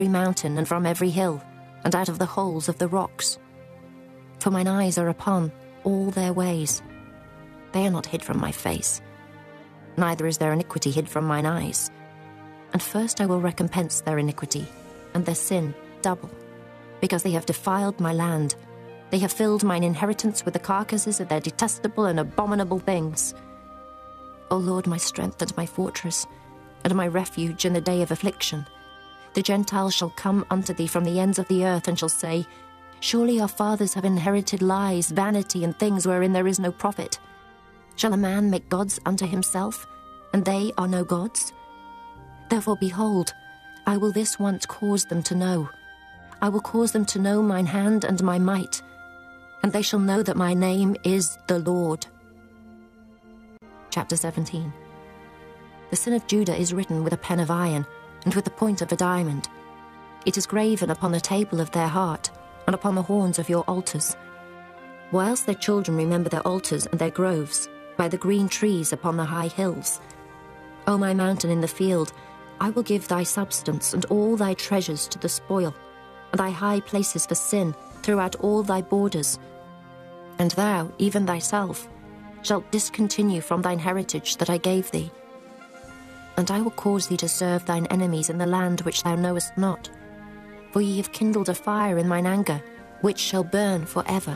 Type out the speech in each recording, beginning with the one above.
mountain and from every hill, and out of the holes of the rocks. For mine eyes are upon all their ways. They are not hid from my face, neither is their iniquity hid from mine eyes. And first I will recompense their iniquity, and their sin double, because they have defiled my land. They have filled mine inheritance with the carcasses of their detestable and abominable things. O Lord, my strength and my fortress, and my refuge in the day of affliction. The Gentiles shall come unto thee from the ends of the earth, and shall say, Surely our fathers have inherited lies, vanity, and things wherein there is no profit. Shall a man make gods unto himself, and they are no gods? Therefore, behold, I will this once cause them to know. I will cause them to know mine hand and my might, and they shall know that my name is the Lord. Chapter 17. The sin of Judah is written with a pen of iron, and with the point of a diamond. It is graven upon the table of their heart, and upon the horns of your altars. Whilst their children remember their altars and their groves, by the green trees upon the high hills. O my mountain in the field, I will give thy substance and all thy treasures to the spoil, and thy high places for sin throughout all thy borders. And thou, even thyself, shalt discontinue from thine heritage that I gave thee. And I will cause thee to serve thine enemies in the land which thou knowest not. For ye have kindled a fire in mine anger, which shall burn for ever.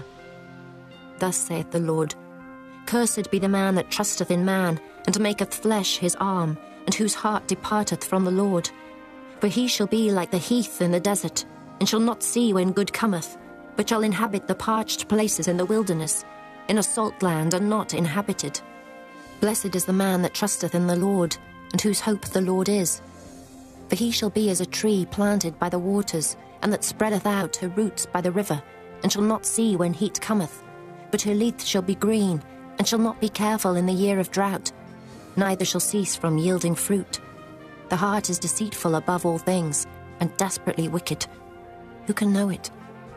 Thus saith the Lord, Cursed be the man that trusteth in man, and maketh flesh his arm, and whose heart departeth from the Lord. For he shall be like the heath in the desert, and shall not see when good cometh, but shall inhabit the parched places in the wilderness, in a salt land and not inhabited. Blessed is the man that trusteth in the Lord, and whose hope the Lord is. For he shall be as a tree planted by the waters, and that spreadeth out her roots by the river, and shall not see when heat cometh, but her leaf shall be green, and shall not be careful in the year of drought, neither shall cease from yielding fruit. The heart is deceitful above all things, and desperately wicked. Who can know it?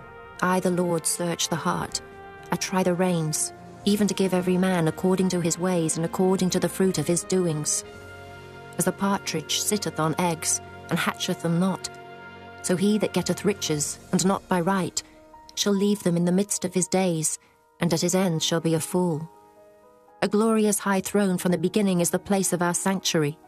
I, the Lord, search the heart. I try the reins, even to give every man according to his ways and according to the fruit of his doings. As the partridge sitteth on eggs, and hatcheth them not, so he that getteth riches, and not by right, shall leave them in the midst of his days, and at his end shall be a fool. A glorious high throne from the beginning is the place of our sanctuary.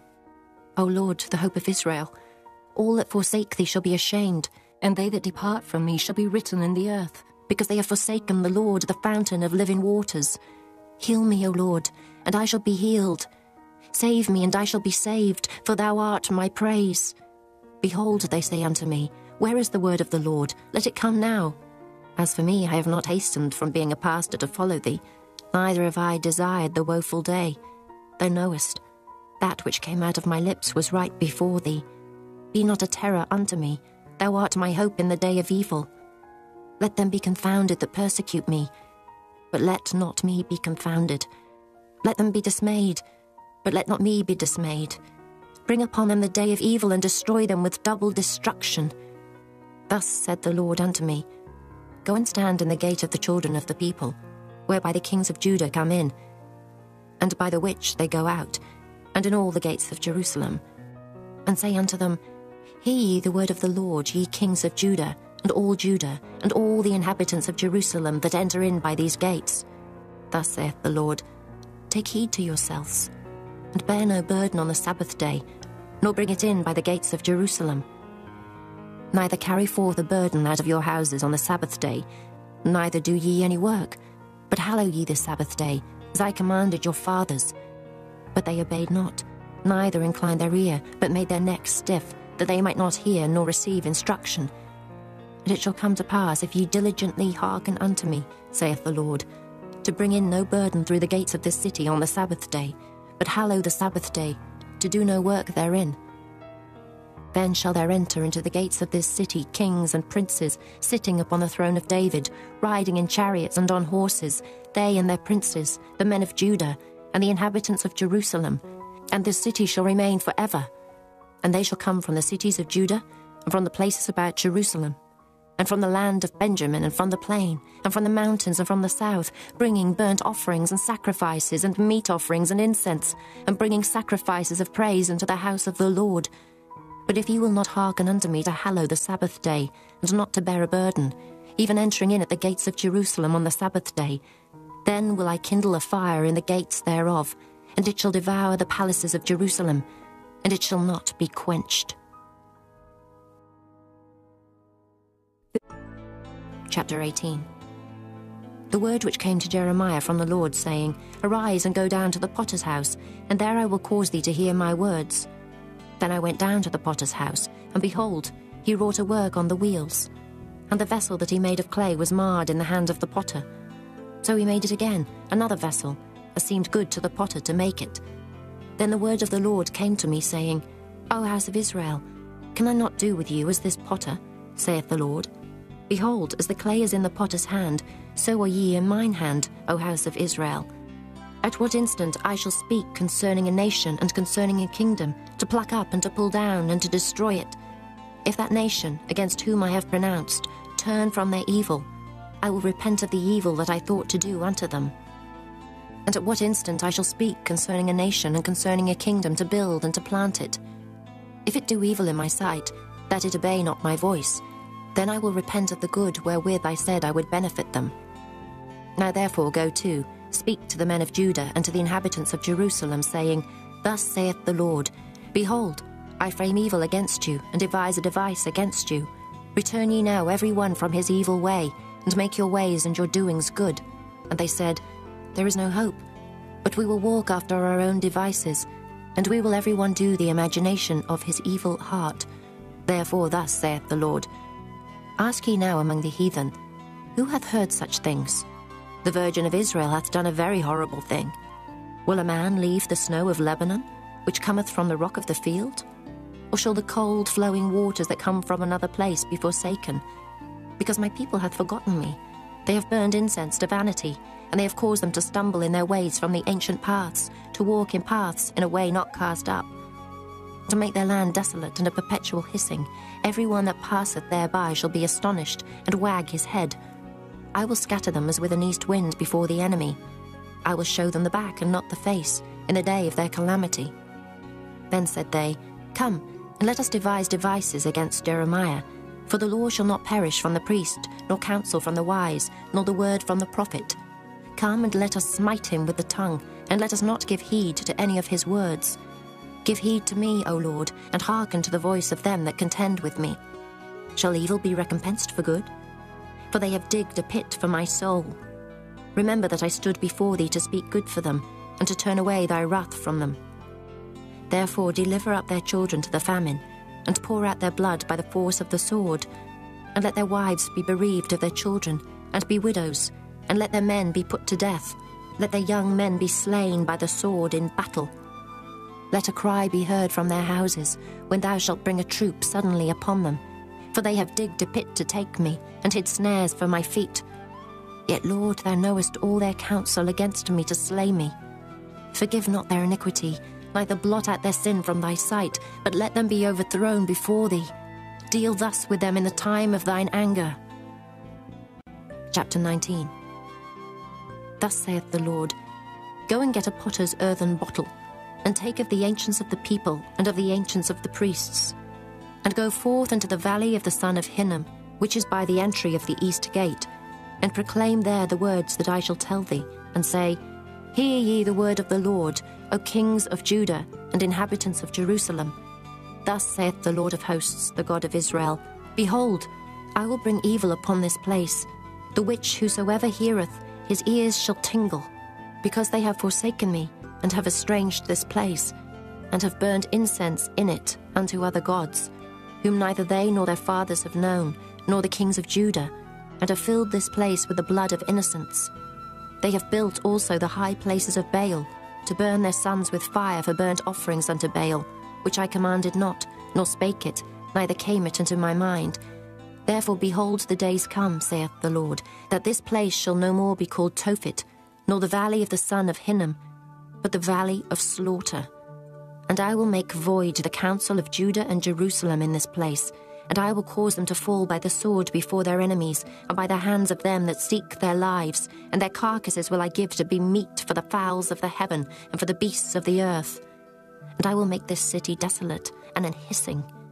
O Lord, the hope of Israel, all that forsake thee shall be ashamed, and they that depart from me shall be written in the earth, because they have forsaken the Lord, the fountain of living waters. Heal me, O Lord, and I shall be healed. Save me, and I shall be saved, for thou art my praise. Behold, they say unto me, Where is the word of the Lord? Let it come now. As for me, I have not hastened from being a pastor to follow thee, neither have I desired the woeful day. Thou knowest, that which came out of my lips was right before thee. Be not a terror unto me, thou art my hope in the day of evil. Let them be confounded that persecute me, but let not me be confounded. Let them be dismayed, but let not me be dismayed. Bring upon them the day of evil, and destroy them with double destruction. Thus said the Lord unto me, Go and stand in the gate of the children of the people, whereby the kings of Judah come in, and by the which they go out, and in all the gates of Jerusalem. And say unto them, Hear ye the word of the Lord, ye kings of Judah, and all the inhabitants of Jerusalem that enter in by these gates. Thus saith the Lord, Take heed to yourselves, and bear no burden on the Sabbath day, nor bring it in by the gates of Jerusalem. Neither carry forth a burden out of your houses on the Sabbath day, neither do ye any work, but hallow ye the Sabbath day, as I commanded your fathers. But they obeyed not, neither inclined their ear, but made their necks stiff, that they might not hear nor receive instruction. And it shall come to pass, if ye diligently hearken unto me, saith the Lord, to bring in no burden through the gates of this city on the Sabbath day, but hallow the Sabbath day, to do no work therein. Then shall there enter into the gates of this city kings and princes, sitting upon the throne of David, riding in chariots and on horses, they and their princes, the men of Judah, and the inhabitants of Jerusalem. And this city shall remain forever. And they shall come from the cities of Judah, and from the places about Jerusalem, and from the land of Benjamin, and from the plain, and from the mountains, and from the south, bringing burnt offerings and sacrifices, and meat offerings and incense, and bringing sacrifices of praise into the house of the Lord. But if ye will not hearken unto me to hallow the Sabbath day, and not to bear a burden, even entering in at the gates of Jerusalem on the Sabbath day, then will I kindle a fire in the gates thereof, and it shall devour the palaces of Jerusalem, and it shall not be quenched. Chapter 18. The word which came to Jeremiah from the Lord, saying, Arise and go down to the potter's house, and there I will cause thee to hear my words. Then I went down to the potter's house, and behold, he wrought a work on the wheels. And the vessel that he made of clay was marred in the hand of the potter. So he made it again, another vessel, as seemed good to the potter to make it. Then the word of the Lord came to me, saying, O house of Israel, can I not do with you as this potter, saith the Lord? Behold, as the clay is in the potter's hand, so are ye in mine hand, O house of Israel. At what instant I shall speak concerning a nation and concerning a kingdom, to pluck up and to pull down and to destroy it. If that nation, against whom I have pronounced, turn from their evil, I will repent of the evil that I thought to do unto them. And at what instant I shall speak concerning a nation and concerning a kingdom, to build and to plant it. If it do evil in my sight, that it obey not my voice, then I will repent of the good wherewith I said I would benefit them. Now therefore go to, speak to the men of Judah and to the inhabitants of Jerusalem, saying, Thus saith the Lord, Behold, I frame evil against you, and devise a device against you. Return ye now every one from his evil way, and make your ways and your doings good. And they said, There is no hope, but we will walk after our own devices, and we will every one do the imagination of his evil heart. Therefore thus saith the Lord, Ask ye now among the heathen, who hath heard such things? The Virgin of Israel hath done a very horrible thing. Will a man leave the snow of Lebanon, which cometh from the rock of the field? Or shall the cold flowing waters that come from another place be forsaken? Because my people hath forgotten me. They have burned incense to vanity, and they have caused them to stumble in their ways from the ancient paths, to walk in paths in a way not cast up. To make their land desolate and a perpetual hissing, every one that passeth thereby shall be astonished, and wag his head. I will scatter them as with an east wind before the enemy. I will show them the back and not the face, in the day of their calamity. Then said they, Come, and let us devise devices against Jeremiah. For the law shall not perish from the priest, nor counsel from the wise, nor the word from the prophet. Come and let us smite him with the tongue, and let us not give heed to any of his words. Give heed to me, O Lord, and hearken to the voice of them that contend with me. Shall evil be recompensed for good? For they have digged a pit for my soul. Remember that I stood before thee to speak good for them, and to turn away thy wrath from them. Therefore deliver up their children to the famine, and pour out their blood by the force of the sword. And let their wives be bereaved of their children, and be widows, and let their men be put to death. Let their young men be slain by the sword in battle. Let a cry be heard from their houses, when thou shalt bring a troop suddenly upon them. For they have digged a pit to take me, and hid snares for my feet. Yet, Lord, thou knowest all their counsel against me to slay me. Forgive not their iniquity, neither blot out their sin from thy sight, but let them be overthrown before thee. Deal thus with them in the time of thine anger. Chapter 19. Thus saith the Lord, Go and get a potter's earthen bottle, and take of the ancients of the people, and of the ancients of the priests, and go forth into the valley of the son of Hinnom, which is by the entry of the east gate, and proclaim there the words that I shall tell thee, and say, Hear ye the word of the Lord, O kings of Judah, and inhabitants of Jerusalem. Thus saith the Lord of hosts, the God of Israel, Behold, I will bring evil upon this place, the which whosoever heareth, his ears shall tingle, because they have forsaken me, and have estranged this place, and have burned incense in it unto other gods, whom neither they nor their fathers have known, nor the kings of Judah, and have filled this place with the blood of innocents. They have built also the high places of Baal, to burn their sons with fire for burnt offerings unto Baal, which I commanded not, nor spake it, neither came it into my mind. Therefore behold, the days come, saith the Lord, that this place shall no more be called Tophet, nor the valley of the son of Hinnom, but the valley of slaughter. And I will make void the counsel of Judah and Jerusalem in this place, and I will cause them to fall by the sword before their enemies, and by the hands of them that seek their lives, and their carcasses will I give to be meat for the fowls of the heaven, and for the beasts of the earth. And I will make this city desolate, and an hissing,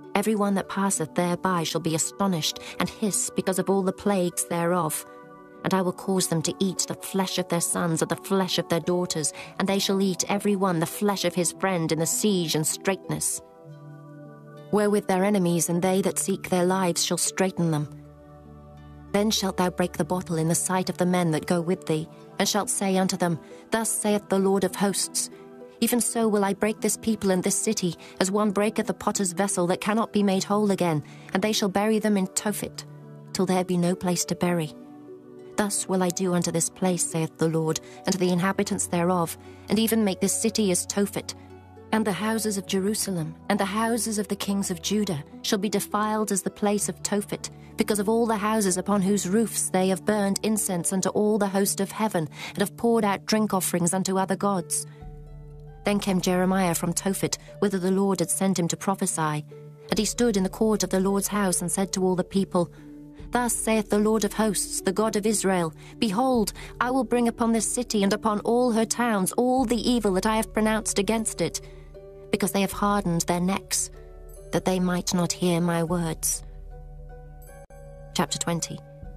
Every one that passeth thereby shall be astonished, and hiss because of all the plagues thereof. And I will cause them to eat the flesh of their sons and the flesh of their daughters, and they shall eat every one the flesh of his friend in the siege and straitness. Wherewith their enemies and they that seek their lives shall straiten them. Then shalt thou break the bottle in the sight of the men that go with thee, and shalt say unto them, Thus saith the Lord of hosts, Even so will I break this people and this city, as one breaketh the potter's vessel that cannot be made whole again, and they shall bury them in Tophet, till there be no place to bury. Thus will I do unto this place, saith the Lord, and to the inhabitants thereof, and even make this city as Tophet. And the houses of Jerusalem, and the houses of the kings of Judah, shall be defiled as the place of Tophet, because of all the houses upon whose roofs they have burned incense unto all the host of heaven, and have poured out drink offerings unto other gods. Then came Jeremiah from Tophet, whither the Lord had sent him to prophesy. And he stood in the court of the Lord's house, and said to all the people, Thus saith the Lord of hosts, the God of Israel, Behold, I will bring upon this city and upon all her towns all the evil that I have pronounced against it, because they have hardened their necks, that they might not hear my words. Chapter 20.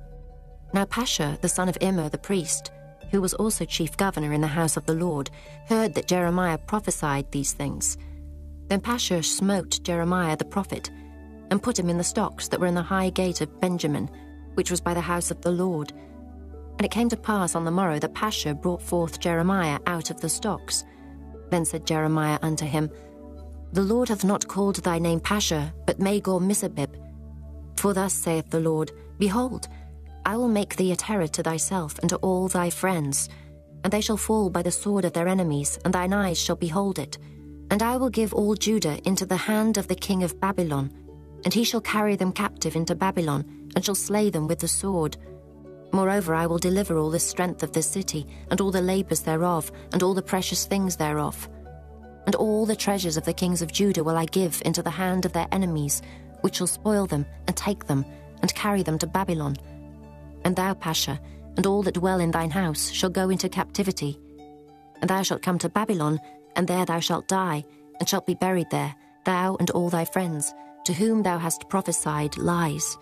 Now Pashur, the son of Immer the priest, who was also chief governor in the house of the Lord, heard that Jeremiah prophesied these things. Then Pashur smote Jeremiah the prophet, and put him in the stocks that were in the high gate of Benjamin, which was by the house of the Lord. And it came to pass on the morrow that Pashur brought forth Jeremiah out of the stocks. Then said Jeremiah unto him, The Lord hath not called thy name Pashur, but Magor-Missabib. For thus saith the Lord, Behold, I will make thee a terror to thyself and to all thy friends, and they shall fall by the sword of their enemies, and thine eyes shall behold it. And I will give all Judah into the hand of the king of Babylon, and he shall carry them captive into Babylon, and shall slay them with the sword. Moreover, I will deliver all the strength of the city, and all the labours thereof, and all the precious things thereof. And all the treasures of the kings of Judah will I give into the hand of their enemies, which shall spoil them, and take them, and carry them to Babylon. And thou, Pashur, and all that dwell in thine house shall go into captivity. And thou shalt come to Babylon, and there thou shalt die, and shalt be buried there, thou and all thy friends, to whom thou hast prophesied lies.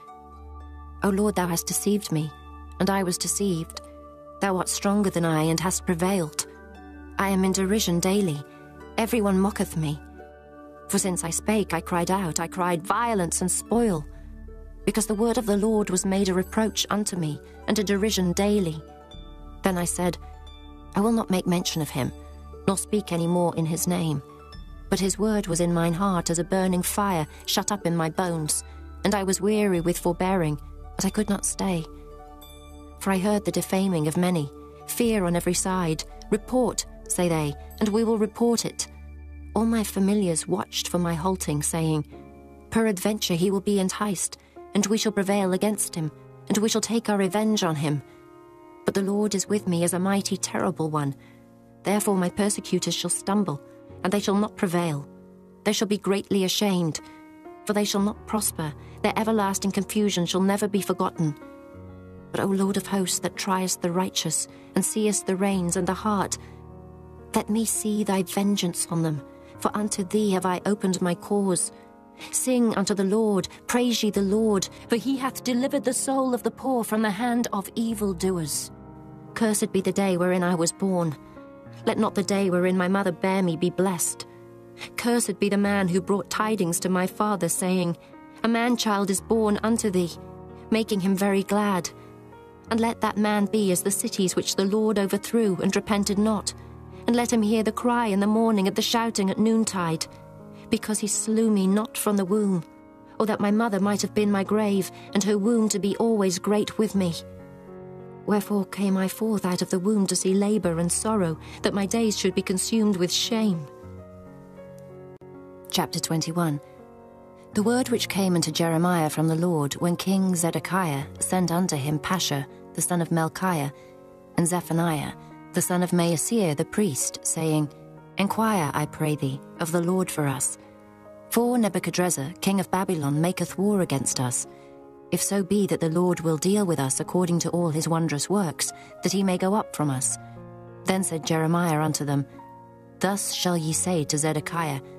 O Lord, thou hast deceived me, and I was deceived. Thou art stronger than I, and hast prevailed. I am in derision daily. Every one mocketh me. For since I spake, I cried out, I cried violence and spoil. Because the word of the Lord was made a reproach unto me, and a derision daily. Then I said, I will not make mention of him, nor speak any more in his name. But his word was in mine heart as a burning fire shut up in my bones, and I was weary with forbearing, but I could not stay. For I heard the defaming of many, fear on every side. Report, say they, and we will report it. All my familiars watched for my halting, saying, Peradventure he will be enticed, and we shall prevail against him, and we shall take our revenge on him. But the Lord is with me as a mighty terrible one. Therefore my persecutors shall stumble, and they shall not prevail. They shall be greatly ashamed, for they shall not prosper. Their everlasting confusion shall never be forgotten. But, O Lord of hosts, that triest the righteous, and seest the reins and the heart, let me see thy vengeance on them, for unto thee have I opened my cause. Sing unto the Lord, praise ye the Lord, for he hath delivered the soul of the poor from the hand of evildoers. Cursed be the day wherein I was born. Let not the day wherein my mother bare me be blessed. Cursed be the man who brought tidings to my father, saying, A man-child is born unto thee, making him very glad. And let that man be as the cities which the Lord overthrew and repented not. And let him hear the cry in the morning and the shouting at noontide. Because he slew me not from the womb, or that my mother might have been my grave, and her womb to be always great with me. Wherefore came I forth out of the womb to see labour and sorrow, that my days should be consumed with shame. Chapter 21. The word which came unto Jeremiah from the Lord, when King Zedekiah sent unto him Pashur, the son of Melchiah, and Zephaniah, the son of Maaseiah the priest, saying, Enquire, I pray thee, of the Lord for us. For Nebuchadrezzar, king of Babylon, maketh war against us. If so be that the Lord will deal with us according to all his wondrous works, that he may go up from us. Then said Jeremiah unto them, Thus shall ye say to Zedekiah,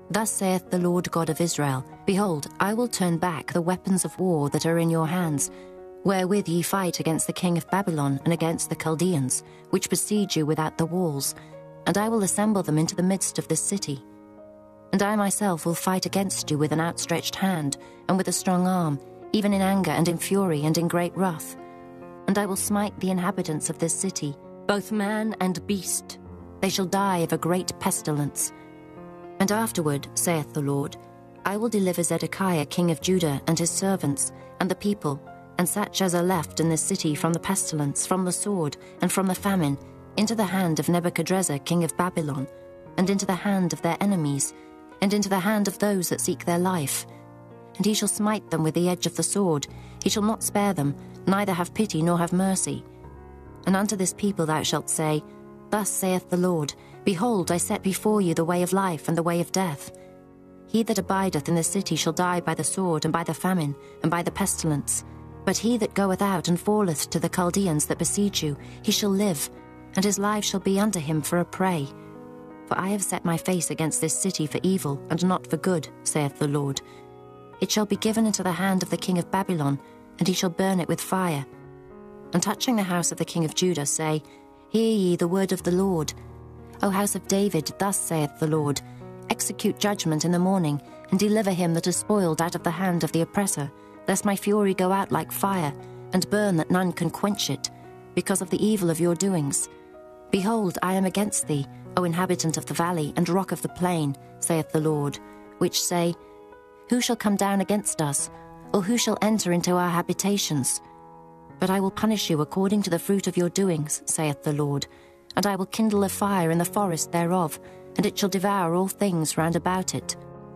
Thus saith the Lord God of Israel, Behold, I will turn back the weapons of war that are in your hands, wherewith ye fight against the king of Babylon and against the Chaldeans, which besiege you without the walls, and I will assemble them into the midst of this city. And I myself will fight against you with an outstretched hand, and with a strong arm, even in anger and in fury and in great wrath. And I will smite the inhabitants of this city, both man and beast. They shall die of a great pestilence. And afterward, saith the Lord, I will deliver Zedekiah king of Judah and his servants, and the people, and such as are left in this city from the pestilence, from the sword, and from the famine, into the hand of Nebuchadrezzar king of Babylon, and into the hand of their enemies, and into the hand of those that seek their life. And he shall smite them with the edge of the sword. He shall not spare them, neither have pity nor have mercy. And unto this people thou shalt say, Thus saith the Lord, Behold, I set before you the way of life and the way of death. He that abideth in the city shall die by the sword, and by the famine, and by the pestilence. But he that goeth out and falleth to the Chaldeans that besiege you, he shall live, and his life shall be unto him for a prey. For I have set my face against this city for evil, and not for good, saith the Lord. It shall be given into the hand of the king of Babylon, and he shall burn it with fire. And touching the house of the king of Judah, say, Hear ye the word of the Lord. O house of David, thus saith the Lord, Execute judgment in the morning, and deliver him that is spoiled out of the hand of the oppressor, lest my fury go out like fire, and burn that none can quench it, because of the evil of your doings. Behold, I am against thee, O inhabitant of the valley and rock of the plain, saith the Lord, which say, Who shall come down against us, or who shall enter into our habitations? But I will punish you according to the fruit of your doings, saith the Lord, and I will kindle a fire in the forest thereof, and it shall devour all things round about it.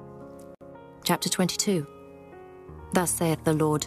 Chapter 22. Thus saith the Lord,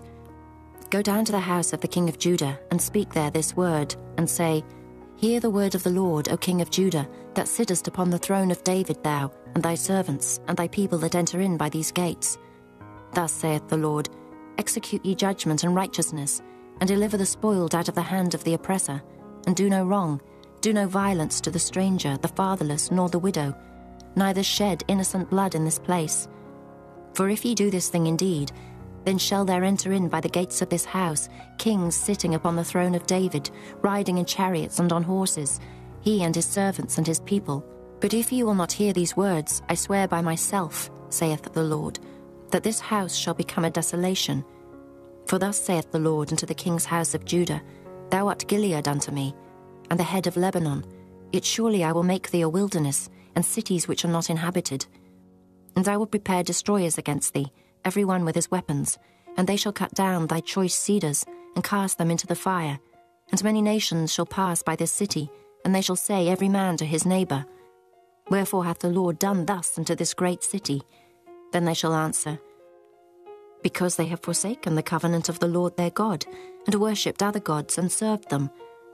Go down to the house of the king of Judah, and speak there this word, and say, Hear the word of the Lord, O king of Judah, that sittest upon the throne of David thou, and thy servants, and thy people that enter in by these gates. Thus saith the Lord, Execute ye judgment and righteousness, and deliver the spoiled out of the hand of the oppressor, and do no wrong, do no violence to the stranger, the fatherless, nor the widow, neither shed innocent blood in this place. For if ye do this thing indeed, then shall there enter in by the gates of this house kings sitting upon the throne of David, riding in chariots and on horses, he and his servants and his people. But if ye will not hear these words, I swear by myself, saith the Lord, that this house shall become a desolation. For thus saith the Lord unto the king's house of Judah, Thou art Gilead unto me, and the head of Lebanon, yet surely I will make thee a wilderness, and cities which are not inhabited. And I will prepare destroyers against thee, every one with his weapons, and they shall cut down thy choice cedars, and cast them into the fire. And many nations shall pass by this city, and they shall say every man to his neighbour, Wherefore hath the Lord done thus unto this great city? Then they shall answer, Because they have forsaken the covenant of the Lord their God, and worshipped other gods, and served them.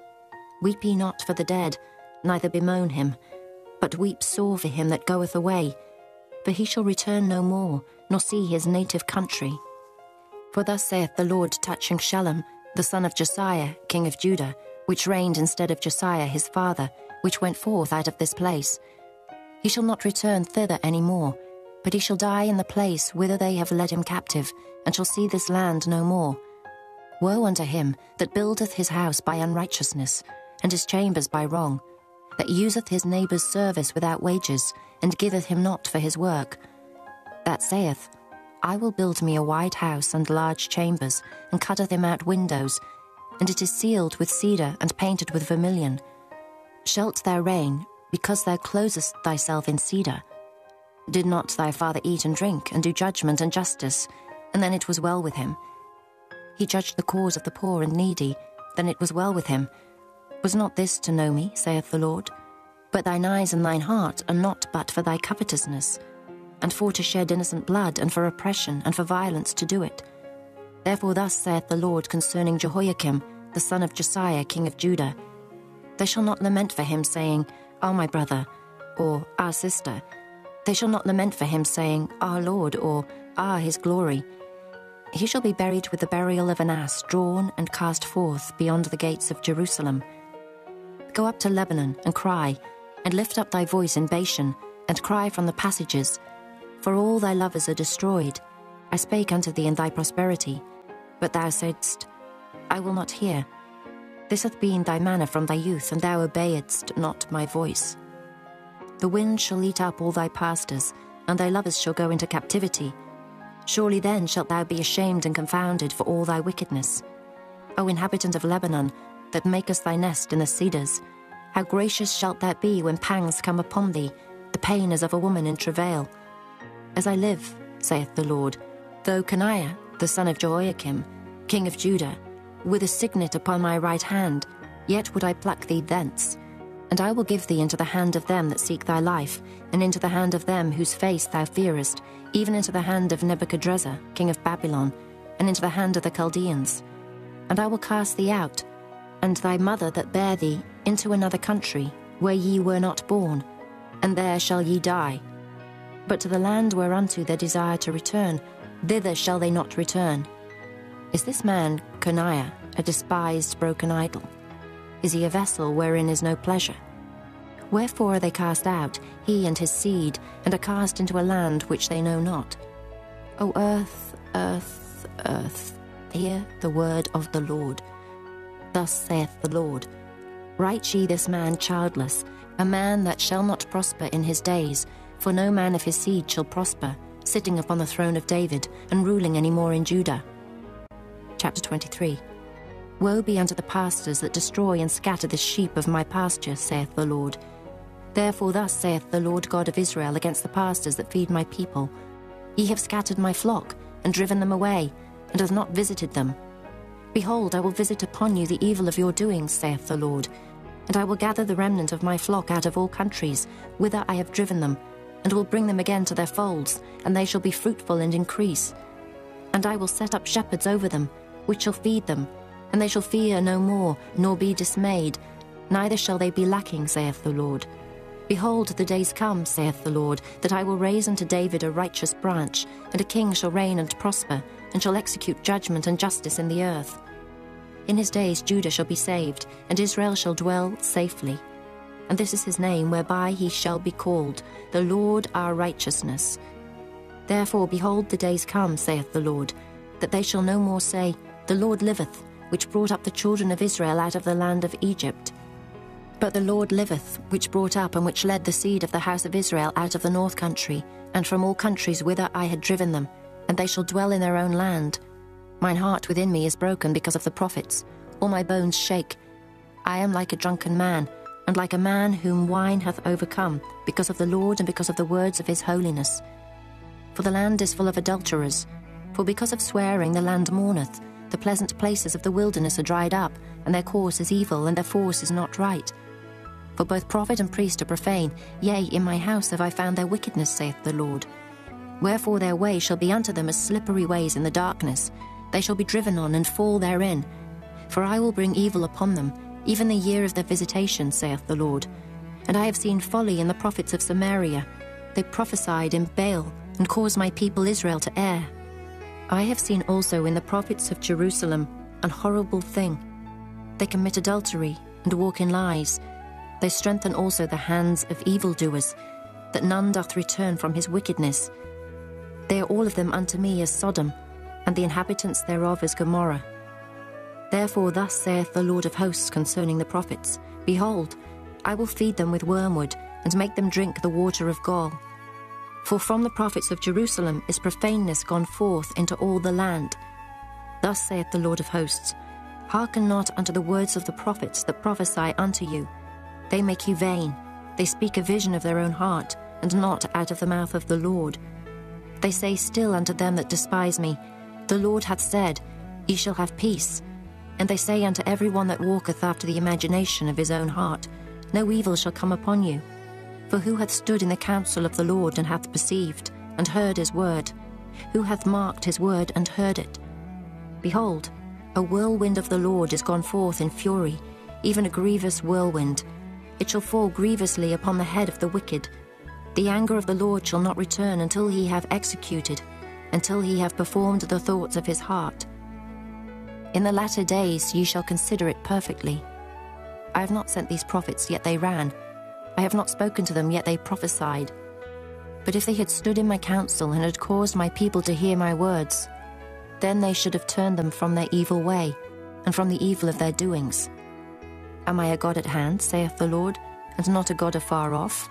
Weep ye not for the dead, neither bemoan him, but weep sore for him that goeth away, for he shall return no more, nor see his native country. For thus saith the Lord touching Shallum, the son of Josiah, king of Judah, which reigned instead of Josiah his father, which went forth out of this place. He shall not return thither any more, but he shall die in the place whither they have led him captive, and shall see this land no more. Woe unto him that buildeth his house by unrighteousness, and his chambers by wrong, that useth his neighbour's service without wages, and giveth him not for his work. That saith, I will build me a wide house and large chambers, and cutteth him out windows, and it is sealed with cedar and painted with vermilion. Shalt thou reign, because thou closest thyself in cedar? Did not thy father eat and drink, and do judgment and justice, and then it was well with him? He judged the cause of the poor and needy, then it was well with him. Was not this to know me, saith the Lord? But thine eyes and thine heart are not but for thy covetousness, and for to shed innocent blood, and for oppression, and for violence to do it. Therefore thus saith the Lord concerning Jehoiakim, the son of Josiah, king of Judah, They shall not lament for him, saying, Our my brother, or our sister. They shall not lament for him, saying, Our Lord, or Our his glory. He shall be buried with the burial of an ass, drawn and cast forth beyond the gates of Jerusalem. Go up to Lebanon, and cry, and lift up thy voice in Bashan, and cry from the passages. For all thy lovers are destroyed. I spake unto thee in thy prosperity, but thou saidst, I will not hear. This hath been thy manner from thy youth, and thou obeyedst not my voice. The wind shall eat up all thy pastors, and thy lovers shall go into captivity. Surely then shalt thou be ashamed and confounded for all thy wickedness. O inhabitant of Lebanon, that makest thy nest in the cedars, how gracious shalt thou be when pangs come upon thee, the pain as of a woman in travail. As I live, saith the Lord, though Coniah, the son of Jehoiakim, king of Judah, with a signet upon my right hand, yet would I pluck thee thence. And I will give thee into the hand of them that seek thy life, and into the hand of them whose face thou fearest, even into the hand of Nebuchadrezzar, king of Babylon, and into the hand of the Chaldeans. And I will cast thee out, and thy mother that bare thee, into another country, where ye were not born, and there shall ye die. But to the land whereunto they desire to return, thither shall they not return. Is this man, Coniah, a despised broken idol? Is he a vessel wherein is no pleasure? Wherefore are they cast out, he and his seed, and are cast into a land which they know not? O earth, earth, earth, hear the word of the Lord. Thus saith the Lord, write ye this man childless, a man that shall not prosper in his days, for no man of his seed shall prosper, sitting upon the throne of David, and ruling any more in Judah. Chapter 23. Woe be unto the pastors that destroy and scatter the sheep of my pasture, saith the Lord. Therefore thus saith the Lord God of Israel against the pastors that feed my people, Ye have scattered my flock, and driven them away, and have not visited them. Behold, I will visit upon you the evil of your doings, saith the Lord, and I will gather the remnant of my flock out of all countries, whither I have driven them, and will bring them again to their folds, and they shall be fruitful and increase. And I will set up shepherds over them, which shall feed them, and they shall fear no more, nor be dismayed, neither shall they be lacking, saith the Lord. Behold, the days come, saith the Lord, that I will raise unto David a righteous branch, and a king shall reign and prosper, and shall execute judgment and justice in the earth. In his days Judah shall be saved, and Israel shall dwell safely. And this is his name, whereby he shall be called, the Lord our righteousness. Therefore, behold, the days come, saith the Lord, that they shall no more say, The Lord liveth, which brought up the children of Israel out of the land of Egypt. But the Lord liveth, which brought up and which led the seed of the house of Israel out of the north country, and from all countries whither I had driven them, and they shall dwell in their own land. Mine heart within me is broken because of the prophets, all my bones shake. I am like a drunken man, and like a man whom wine hath overcome, because of the Lord and because of the words of his holiness. For the land is full of adulterers, for because of swearing the land mourneth. The pleasant places of the wilderness are dried up, and their course is evil, and their force is not right. For both prophet and priest are profane, yea, in my house have I found their wickedness, saith the Lord. Wherefore their way shall be unto them as slippery ways in the darkness. They shall be driven on and fall therein. For I will bring evil upon them, even the year of their visitation, saith the Lord. And I have seen folly in the prophets of Samaria. They prophesied in Baal, and caused my people Israel to err. I have seen also in the prophets of Jerusalem an horrible thing. They commit adultery, and walk in lies. They strengthen also the hands of evildoers, that none doth return from his wickedness. They are all of them unto me as Sodom, and the inhabitants thereof as Gomorrah. Therefore thus saith the Lord of hosts concerning the prophets, Behold, I will feed them with wormwood, and make them drink the water of gall. For from the prophets of Jerusalem is profaneness gone forth into all the land. Thus saith the Lord of hosts, Hearken not unto the words of the prophets that prophesy unto you. They make you vain. They speak a vision of their own heart, and not out of the mouth of the Lord. They say still unto them that despise me, The Lord hath said, Ye shall have peace. And they say unto every one that walketh after the imagination of his own heart, No evil shall come upon you. For who hath stood in the counsel of the Lord, and hath perceived, and heard his word? Who hath marked his word, and heard it? Behold, a whirlwind of the Lord is gone forth in fury, even a grievous whirlwind. It shall fall grievously upon the head of the wicked. The anger of the Lord shall not return until he have executed, until he have performed the thoughts of his heart. In the latter days ye shall consider it perfectly. I have not sent these prophets, yet they ran. I have not spoken to them, yet they prophesied. But if they had stood in my counsel and had caused my people to hear my words, then they should have turned them from their evil way and from the evil of their doings. Am I a God at hand, saith the Lord, and not a God afar off?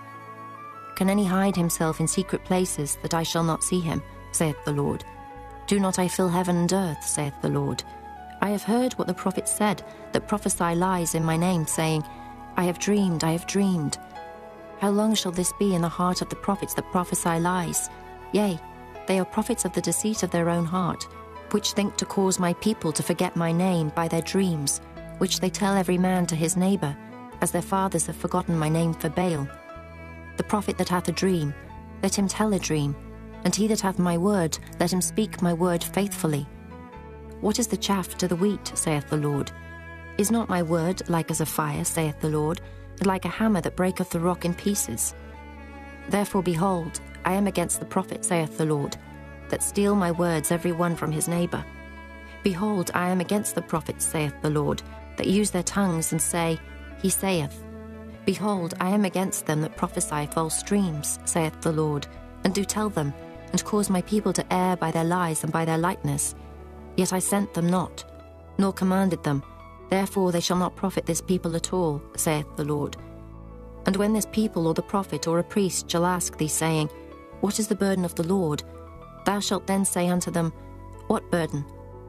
Can any hide himself in secret places that I shall not see him, saith the Lord? Do not I fill heaven and earth, saith the Lord? I have heard what the prophets said, that prophesy lies in my name, saying, I have dreamed, I have dreamed. How long shall this be in the heart of the prophets that prophesy lies? Yea, they are prophets of the deceit of their own heart, which think to cause my people to forget my name by their dreams, which they tell every man to his neighbour, as their fathers have forgotten my name for Baal. The prophet that hath a dream, let him tell a dream, and he that hath my word, let him speak my word faithfully. What is the chaff to the wheat, saith the Lord? Is not my word like as a fire, saith the Lord, and like a hammer that breaketh the rock in pieces? Therefore, behold, I am against the prophet, saith the Lord, that steal my words every one from his neighbour. Behold, I am against the prophets, saith the Lord, that use their tongues and say, He saith. Behold, I am against them that prophesy false dreams, saith the Lord, and do tell them, and cause my people to err by their lies and by their lightness. Yet I sent them not, nor commanded them. Therefore they shall not profit this people at all, saith the Lord. And when this people or the prophet or a priest shall ask thee, saying, What is the burden of the Lord? Thou shalt then say unto them, What burden?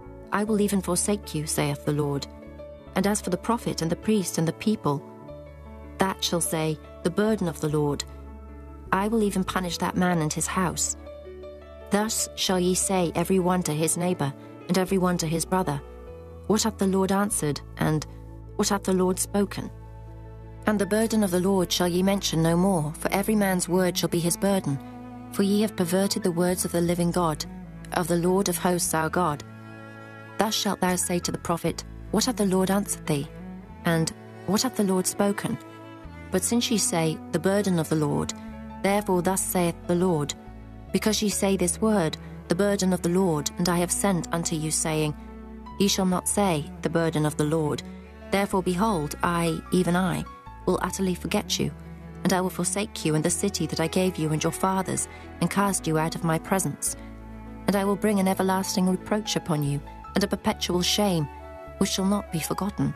I will even forsake you, saith the Lord. And as for the prophet and the priest and the people, that shall say, The burden of the Lord. I will even punish that man and his house. Thus shall ye say every one to his neighbour, and every one to his brother, What hath the Lord answered? And what hath the Lord spoken? And the burden of the Lord shall ye mention no more, for every man's word shall be his burden. For ye have perverted the words of the living God, of the Lord of hosts our God. Thus shalt thou say to the prophet, What hath the Lord answered thee? And what hath the Lord spoken? But since ye say, The burden of the Lord, therefore thus saith the Lord, because ye say this word, The burden of the Lord, and I have sent unto you, saying, Ye shall not say, The burden of the Lord. Therefore, behold, I, even I, will utterly forget you, and I will forsake you and the city that I gave you and your fathers, and cast you out of my presence. And I will bring an everlasting reproach upon you, and a perpetual shame, which shall not be forgotten.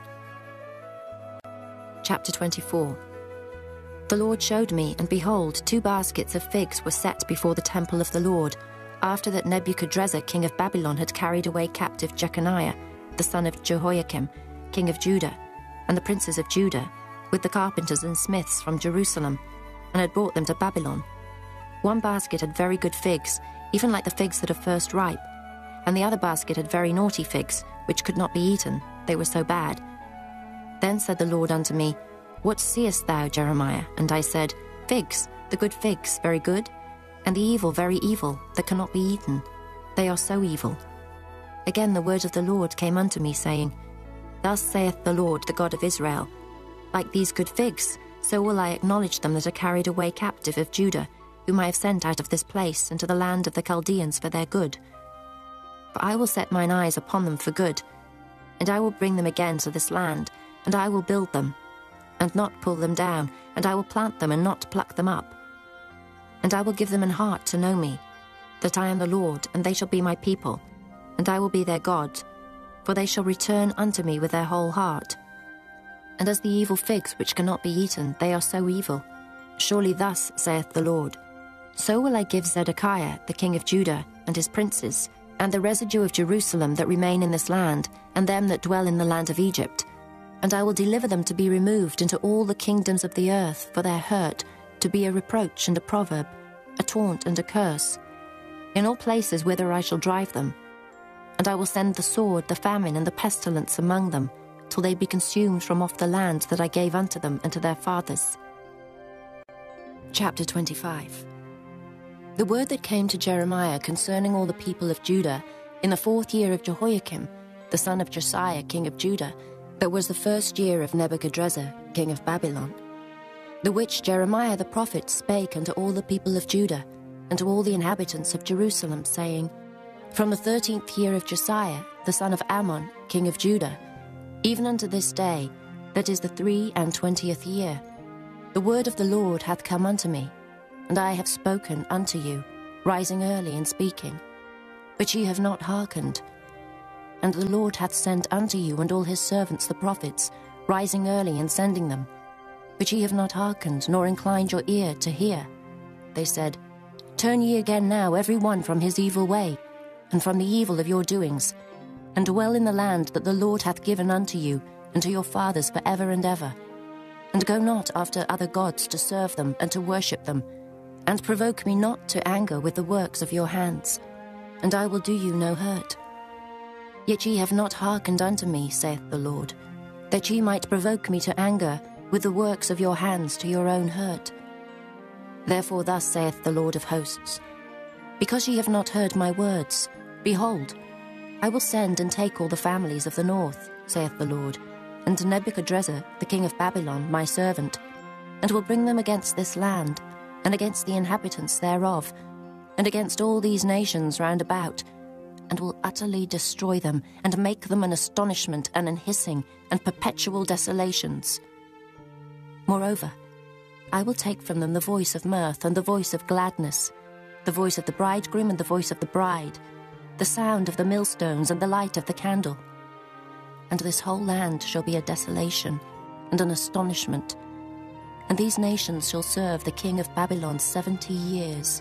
Chapter 24. The Lord showed me, and behold, 2 baskets of figs were set before the temple of the Lord, after that Nebuchadrezzar king of Babylon had carried away captive Jeconiah, the son of Jehoiakim, king of Judah, and the princes of Judah, with the carpenters and smiths from Jerusalem, and had brought them to Babylon. 1 basket had very good figs, even like the figs that are first ripe, and the other basket had very naughty figs, which could not be eaten, they were so bad. Then said the Lord unto me, What seest thou, Jeremiah? And I said, Figs, the good figs, very good, and the evil, very evil, that cannot be eaten. They are so evil. Again the word of the Lord came unto me, saying, Thus saith the Lord, the God of Israel, Like these good figs, so will I acknowledge them that are carried away captive of Judah, whom I have sent out of this place into the land of the Chaldeans for their good. For I will set mine eyes upon them for good, and I will bring them again to this land, and I will build them, and not pull them down, and I will plant them and not pluck them up. And I will give them an heart to know me, that I am the Lord, and they shall be my people, and I will be their God, for they shall return unto me with their whole heart. And as the evil figs which cannot be eaten, they are so evil. Surely thus saith the Lord, So will I give Zedekiah the king of Judah, and his princes, and the residue of Jerusalem that remain in this land, and them that dwell in the land of Egypt, and I will deliver them to be removed into all the kingdoms of the earth for their hurt, to be a reproach and a proverb, a taunt and a curse, in all places whither I shall drive them. And I will send the sword, the famine, and the pestilence among them, till they be consumed from off the land that I gave unto them and to their fathers. Chapter 25. The word that came to Jeremiah concerning all the people of Judah, in the 4th year of Jehoiakim, the son of Josiah, king of Judah, that was the 1st year of Nebuchadrezzar, king of Babylon. The which Jeremiah the prophet spake unto all the people of Judah, and to all the inhabitants of Jerusalem, saying, From the 13th year of Josiah, the son of Ammon, king of Judah, even unto this day, that is the 23rd year, the word of the Lord hath come unto me, And I have spoken unto you, rising early and speaking. But ye have not hearkened. And the Lord hath sent unto you and all his servants the prophets, rising early and sending them. But ye have not hearkened, nor inclined your ear to hear. They said, Turn ye again now every one from his evil way, and from the evil of your doings, and dwell in the land that the Lord hath given unto you and to your fathers for ever and ever. And go not after other gods to serve them and to worship them, and provoke me not to anger with the works of your hands, and I will do you no hurt. Yet ye have not hearkened unto me, saith the Lord, that ye might provoke me to anger with the works of your hands to your own hurt. Therefore thus saith the Lord of hosts, Because ye have not heard my words, behold, I will send and take all the families of the north, saith the Lord, and Nebuchadrezzar the king of Babylon my servant, and will bring them against this land, and against the inhabitants thereof, and against all these nations round about, and will utterly destroy them, and make them an astonishment and an hissing and perpetual desolations. Moreover, I will take from them the voice of mirth and the voice of gladness, the voice of the bridegroom and the voice of the bride, the sound of the millstones and the light of the candle. And this whole land shall be a desolation and an astonishment, and these nations shall serve the king of Babylon 70 years.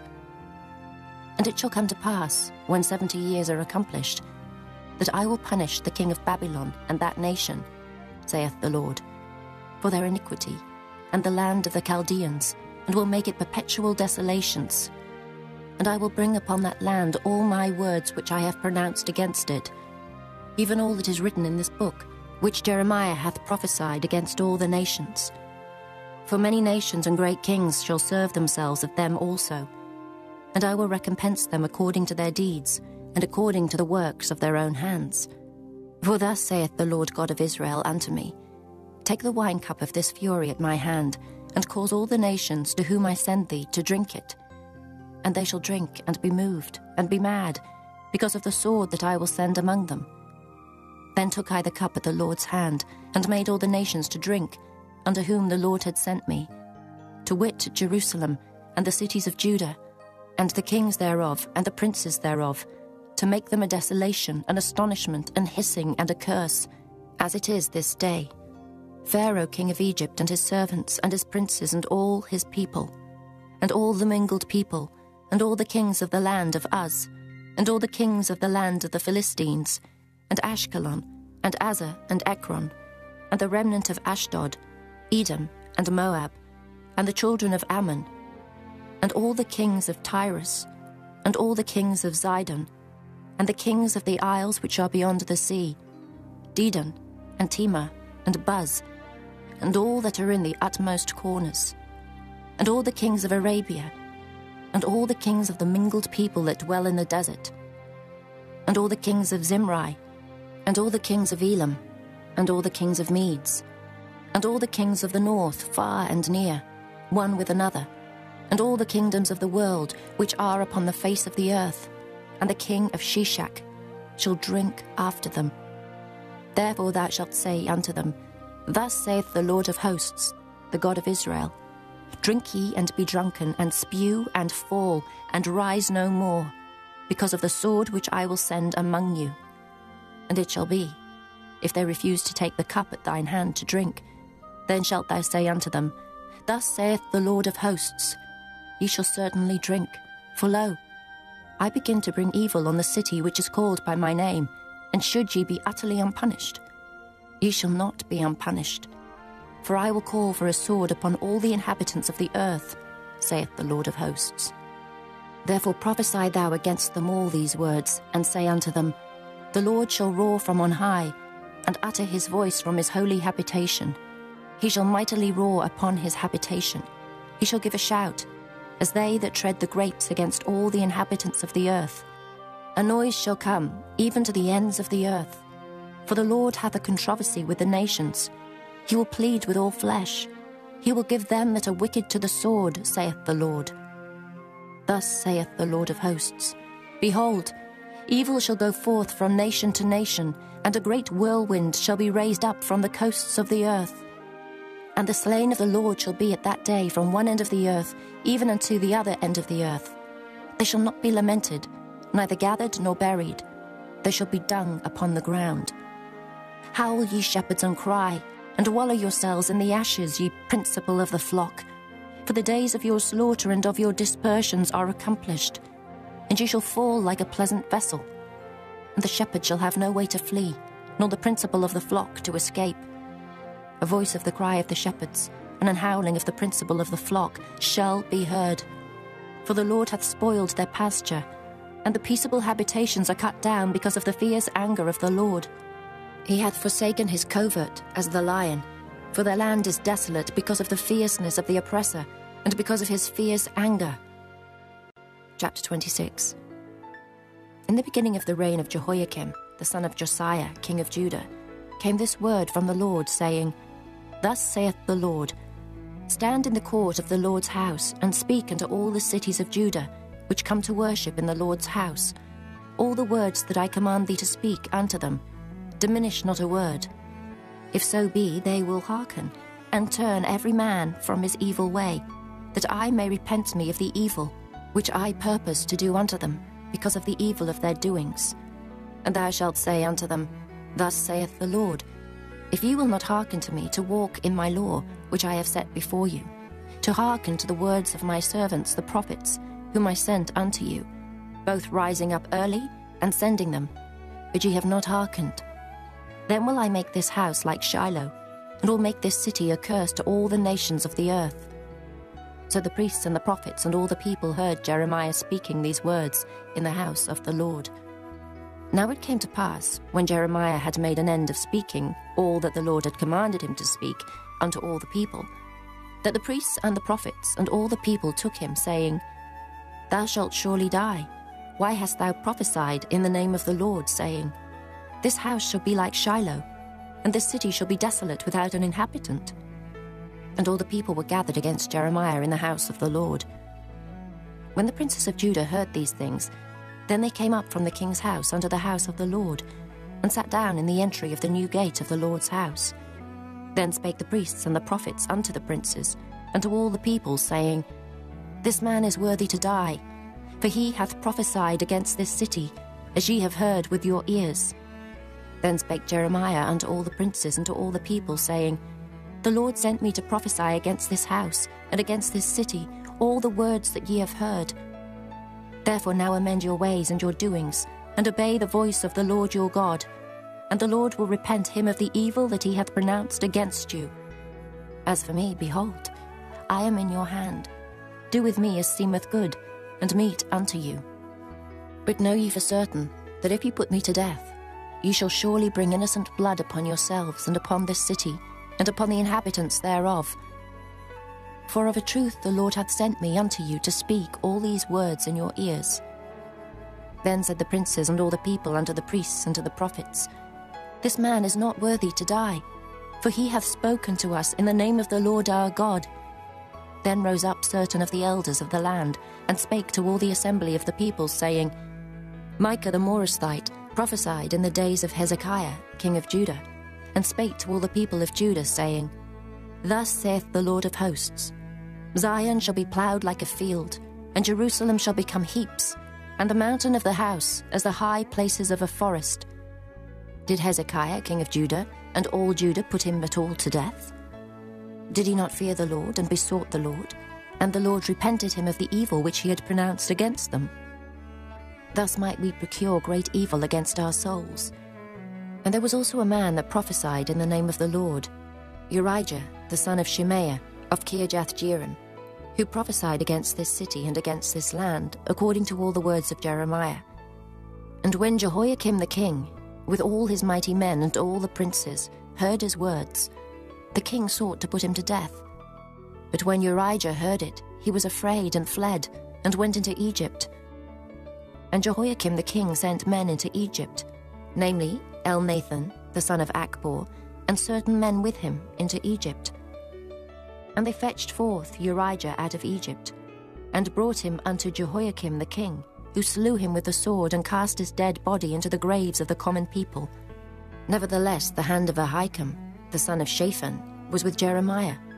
And it shall come to pass, when 70 years are accomplished, that I will punish the king of Babylon and that nation, saith the Lord, for their iniquity, and the land of the Chaldeans, and will make it perpetual desolations. And I will bring upon that land all my words which I have pronounced against it, even all that is written in this book, which Jeremiah hath prophesied against all the nations. For many nations and great kings shall serve themselves of them also, and I will recompense them according to their deeds, and according to the works of their own hands. For thus saith the Lord God of Israel unto me, Take the wine cup of this fury at my hand, and cause all the nations to whom I send thee to drink it. And they shall drink, and be moved, and be mad, because of the sword that I will send among them. Then took I the cup at the Lord's hand, and made all the nations to drink, unto whom the Lord had sent me, to wit, Jerusalem, and the cities of Judah, and the kings thereof, and the princes thereof, to make them a desolation, an astonishment, an hissing, and a curse, as it is this day. Pharaoh king of Egypt, and his servants, and his princes, and all his people, and all the mingled people, and all the kings of the land of Uz, and all the kings of the land of the Philistines, and Ashkelon, and Azar, and Ekron, and the remnant of Ashdod, Edom, and Moab, and the children of Ammon, and all the kings of Tyrus, and all the kings of Zidon, and the kings of the isles which are beyond the sea, Dedan, and Tema, and Buz, and all that are in the utmost corners, and all the kings of Arabia, and all the kings of the mingled people that dwell in the desert, and all the kings of Zimri, and all the kings of Elam, and all the kings of Medes, and all the kings of the north, far and near, one with another, and all the kingdoms of the world which are upon the face of the earth, and the king of Shishak shall drink after them. Therefore thou shalt say unto them, Thus saith the Lord of hosts, the God of Israel, Drink ye and be drunken, and spew and fall, and rise no more, because of the sword which I will send among you. And it shall be, if they refuse to take the cup at thine hand to drink, then shalt thou say unto them, Thus saith the Lord of hosts, Ye shall certainly drink, for lo, I begin to bring evil on the city which is called by my name, and should ye be utterly unpunished? Ye shall not be unpunished. For I will call for a sword upon all the inhabitants of the earth, saith the Lord of hosts. Therefore prophesy thou against them all these words, and say unto them, The Lord shall roar from on high, and utter his voice from his holy habitation. He shall mightily roar upon his habitation. He shall give a shout, as they that tread the grapes against all the inhabitants of the earth. A noise shall come, even to the ends of the earth. For the Lord hath a controversy with the nations. He will plead with all flesh. He will give them that are wicked to the sword, saith the Lord. Thus saith the Lord of hosts, Behold, evil shall go forth from nation to nation, and a great whirlwind shall be raised up from the coasts of the earth. And the slain of the Lord shall be at that day from one end of the earth even unto the other end of the earth. They shall not be lamented, neither gathered nor buried. They shall be dung upon the ground. Howl, ye shepherds, and cry, and wallow yourselves in the ashes, ye principal of the flock. For the days of your slaughter and of your dispersions are accomplished, and ye shall fall like a pleasant vessel. And the shepherd shall have no way to flee, nor the principal of the flock to escape. A voice of the cry of the shepherds, and an howling of the principal of the flock shall be heard. For the Lord hath spoiled their pasture, and the peaceable habitations are cut down because of the fierce anger of the Lord. He hath forsaken his covert as the lion, for their land is desolate because of the fierceness of the oppressor, and because of his fierce anger. Chapter 26. In the beginning of the reign of Jehoiakim, the son of Josiah, king of Judah, came this word from the Lord, saying, Thus saith the Lord, Stand in the court of the Lord's house, and speak unto all the cities of Judah, which come to worship in the Lord's house, all the words that I command thee to speak unto them. Diminish not a word. If so be they will hearken, and turn every man from his evil way, that I may repent me of the evil which I purpose to do unto them, because of the evil of their doings. And thou shalt say unto them, Thus saith the Lord, If ye will not hearken to me to walk in my law, which I have set before you, to hearken to the words of my servants the prophets, whom I sent unto you, both rising up early and sending them, but ye have not hearkened, then will I make this house like Shiloh, and will make this city a curse to all the nations of the earth. So the priests and the prophets and all the people heard Jeremiah speaking these words in the house of the Lord. Now it came to pass, when Jeremiah had made an end of speaking all that the Lord had commanded him to speak unto all the people, that the priests and the prophets and all the people took him, saying, Thou shalt surely die. Why hast thou prophesied in the name of the Lord, saying, This house shall be like Shiloh, and this city shall be desolate without an inhabitant? And all the people were gathered against Jeremiah in the house of the Lord. When the princes of Judah heard these things, then they came up from the king's house unto the house of the Lord, and sat down in the entry of the new gate of the Lord's house. Then spake the priests and the prophets unto the princes, and to all the people, saying, This man is worthy to die, for he hath prophesied against this city, as ye have heard with your ears. Then spake Jeremiah unto all the princes and to all the people, saying, The Lord sent me to prophesy against this house, and against this city, all the words that ye have heard. Therefore now amend your ways and your doings, and obey the voice of the Lord your God, and the Lord will repent him of the evil that he hath pronounced against you. As for me, behold, I am in your hand. Do with me as seemeth good, and meet unto you. But know ye for certain, that if ye put me to death, ye shall surely bring innocent blood upon yourselves, and upon this city, and upon the inhabitants thereof. For of a truth the Lord hath sent me unto you to speak all these words in your ears. Then said the princes and all the people unto the priests and to the prophets, This man is not worthy to die, for he hath spoken to us in the name of the Lord our God. Then rose up certain of the elders of the land, and spake to all the assembly of the people, saying, Micah the Morasthite prophesied in the days of Hezekiah, king of Judah, and spake to all the people of Judah, saying, Thus saith the Lord of hosts, Zion shall be ploughed like a field, and Jerusalem shall become heaps, and the mountain of the house as the high places of a forest. Did Hezekiah, king of Judah, and all Judah put him at all to death? Did he not fear the Lord, and besought the Lord, and the Lord repented him of the evil which he had pronounced against them? Thus might we procure great evil against our souls. And there was also a man that prophesied in the name of the Lord, Urijah, the son of Shemaiah, of Kirjath-jearim, who prophesied against this city and against this land, according to all the words of Jeremiah. And when Jehoiakim the king, with all his mighty men and all the princes, heard his words, the king sought to put him to death. But when Urijah heard it, he was afraid and fled, and went into Egypt. And Jehoiakim the king sent men into Egypt, namely Elnathan, the son of Achbor, and certain men with him into Egypt. And they fetched forth Urijah out of Egypt, and brought him unto Jehoiakim the king, who slew him with the sword, and cast his dead body into the graves of the common people. Nevertheless the hand of Ahikam, the son of Shaphan, was with Jeremiah,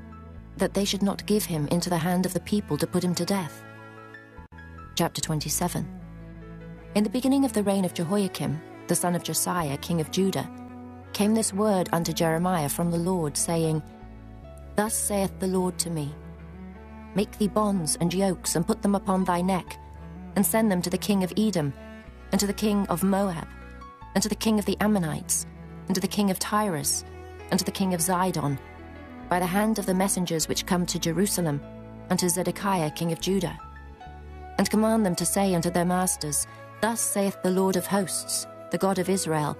that they should not give him into the hand of the people to put him to death. Chapter 27. In the beginning of the reign of Jehoiakim, the son of Josiah, king of Judah, came this word unto Jeremiah from the Lord, saying, Thus saith the Lord to me, Make thee bonds and yokes, and put them upon thy neck, and send them to the king of Edom, and to the king of Moab, and to the king of the Ammonites, and to the king of Tyrus, and to the king of Zidon, by the hand of the messengers which come to Jerusalem, unto Zedekiah king of Judah. And command them to say unto their masters, Thus saith the Lord of hosts, the God of Israel,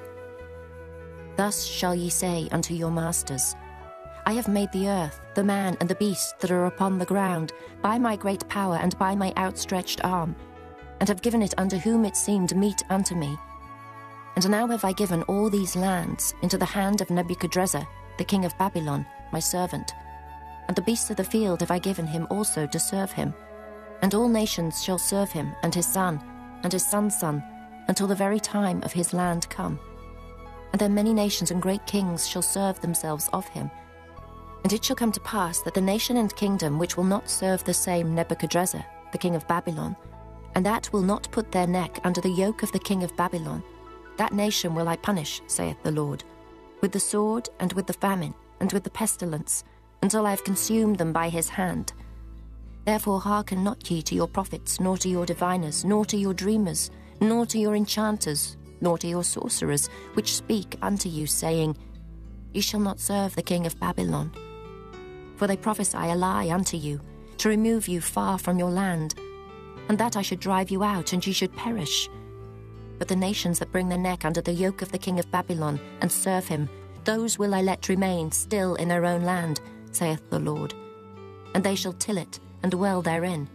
Thus shall ye say unto your masters, I have made the earth, the man and the beast that are upon the ground, by my great power and by my outstretched arm, and have given it unto whom it seemed meet unto me. And now have I given all these lands into the hand of Nebuchadrezzar, the king of Babylon, my servant. And the beasts of the field have I given him also to serve him. And all nations shall serve him, and his son, and his son's son, until the very time of his land come. And then many nations and great kings shall serve themselves of him. And it shall come to pass that the nation and kingdom which will not serve the same Nebuchadrezzar, the king of Babylon, and that will not put their neck under the yoke of the king of Babylon, that nation will I punish, saith the Lord, with the sword, and with the famine, and with the pestilence, until I have consumed them by his hand. Therefore hearken not ye to your prophets, nor to your diviners, nor to your dreamers, nor to your enchanters, nor to your sorcerers, which speak unto you, saying, Ye shall not serve the king of Babylon. For they prophesy a lie unto you, to remove you far from your land, and that I should drive you out, and ye should perish. But the nations that bring their neck under the yoke of the king of Babylon, and serve him, those will I let remain still in their own land, saith the Lord. And they shall till it, and dwell therein.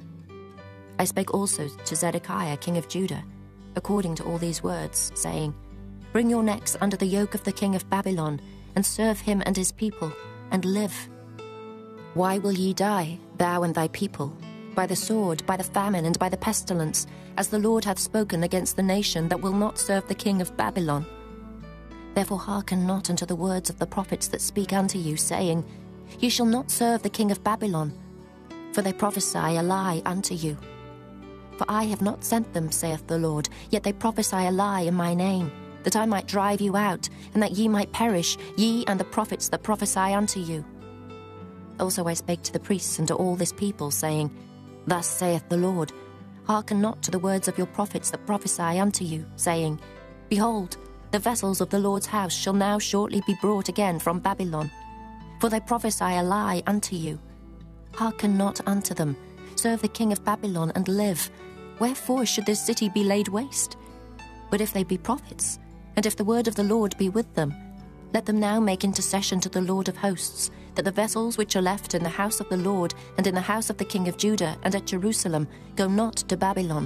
I spake also to Zedekiah king of Judah, according to all these words, saying, Bring your necks under the yoke of the king of Babylon, and serve him and his people, and live. Why will ye die, thou and thy people, by the sword, by the famine, and by the pestilence, as the Lord hath spoken against the nation that will not serve the king of Babylon? Therefore hearken not unto the words of the prophets that speak unto you, saying, Ye shall not serve the king of Babylon, for they prophesy a lie unto you. For I have not sent them, saith the Lord, yet they prophesy a lie in my name, that I might drive you out, and that ye might perish, ye and the prophets that prophesy unto you. Also I spake to the priests and to all this people, saying, Thus saith the Lord, Hearken not to the words of your prophets that prophesy unto you, saying, Behold, the vessels of the Lord's house shall now shortly be brought again from Babylon. For they prophesy a lie unto you. Hearken not unto them. Serve the king of Babylon and live. Wherefore should this city be laid waste? But if they be prophets, and if the word of the Lord be with them, let them now make intercession to the Lord of hosts, that the vessels which are left in the house of the Lord and in the house of the king of Judah and at Jerusalem go not to Babylon.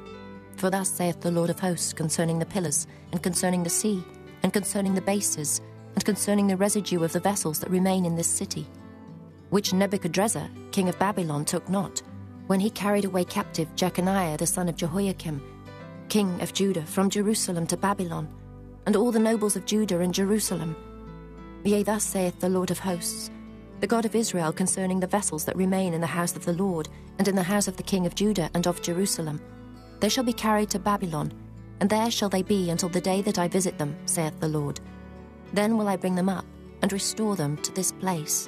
For thus saith the Lord of hosts concerning the pillars, and concerning the sea, and concerning the bases, and concerning the residue of the vessels that remain in this city, which Nebuchadrezzar, king of Babylon, took not, when he carried away captive Jeconiah the son of Jehoiakim, king of Judah, from Jerusalem to Babylon, and all the nobles of Judah and Jerusalem. Yea, thus saith the Lord of hosts, the God of Israel, concerning the vessels that remain in the house of the Lord, and in the house of the king of Judah and of Jerusalem. They shall be carried to Babylon, and there shall they be until the day that I visit them, saith the Lord. Then will I bring them up, and restore them to this place.